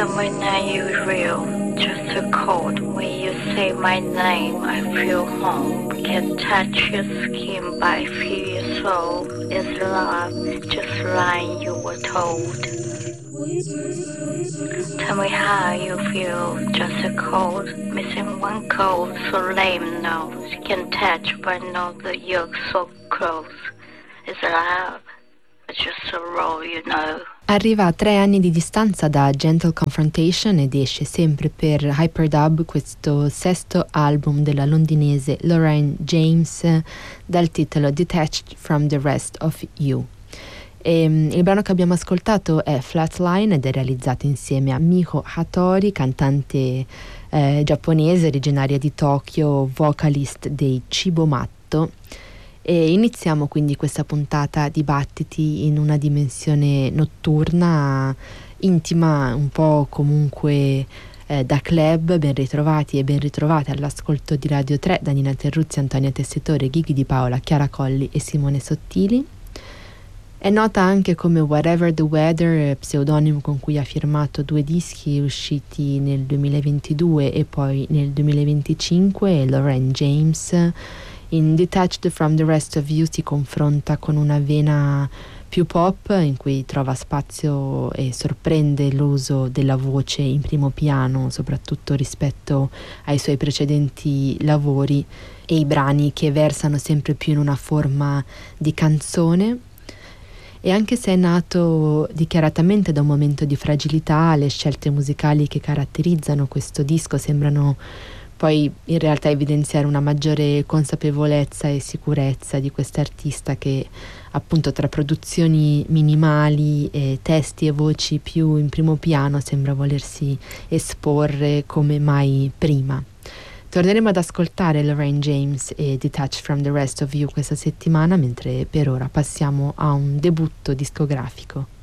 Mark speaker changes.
Speaker 1: Tell me now you're real, just a cold. When you say my name, I feel home. Can touch your skin, but I feel your soul. It's love, just line you were told. Tell me how you feel, just a cold. Missing one cold, so lame nose. Can touch, but know the yoke so close. It's love, it's just a roll, you know.
Speaker 2: Arriva a 3 anni di distanza da Gentle Confrontation ed esce sempre per Hyperdub questo sesto album della londinese Lorraine James dal titolo Detached from the Rest of You. Il brano che abbiamo ascoltato è Flatline ed è realizzato insieme a Miho Hattori, cantante giapponese originaria di Tokyo, vocalist dei Cibomatto. E iniziamo quindi questa puntata di Battiti in una dimensione notturna, intima, un po' comunque da club. Ben ritrovati e ben ritrovate all'ascolto di Radio 3 da Nina Terruzzi, Antonia Tessitore, Ghighi Di Paola, Chiara Colli e Simone Sottili. È nota anche come Whatever the Weather, pseudonimo con cui ha firmato 2 dischi usciti nel 2022 e poi nel 2025. Lorraine James in Detached from the Rest of You si confronta con una vena più pop in cui trova spazio e sorprende l'uso della voce in primo piano, soprattutto rispetto ai suoi precedenti lavori, e i brani che versano sempre più in una forma di canzone. E anche se è nato dichiaratamente da un momento di fragilità, le scelte musicali che caratterizzano questo disco sembrano poi in realtà evidenziare una maggiore consapevolezza e sicurezza di quest'artista che, appunto, tra produzioni minimali e testi e voci più in primo piano sembra volersi esporre come mai prima. Torneremo ad ascoltare Lorraine James e Detached from the Rest of You questa settimana, mentre per ora passiamo a un debutto discografico.